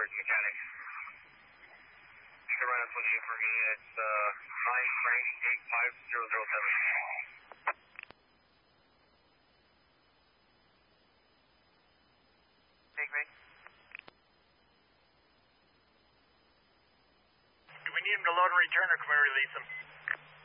Bridge Mechanic. You can run a switch for me. It's 9 Frank 85007. Take me. Do we need him to load and return, or can we release him?